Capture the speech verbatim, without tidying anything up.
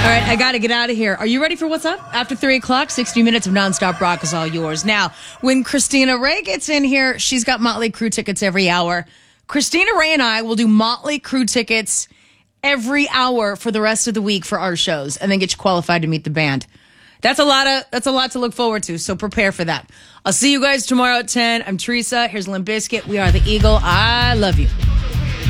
right, I got to get out of here. Are you ready for what's up? After three o'clock, sixty minutes of nonstop rock is all yours. Now, when Christina Ray gets in here, she's got Motley Crue tickets every hour. Christina Ray and I will do Motley Crue tickets every hour for the rest of the week for our shows, and then get you qualified to meet the band. That's a lot of that's a lot to look forward to, so prepare for that. I'll see you guys tomorrow at ten. I'm Teresa. Here's Limp Bizkit. We are the Eagle. I love you.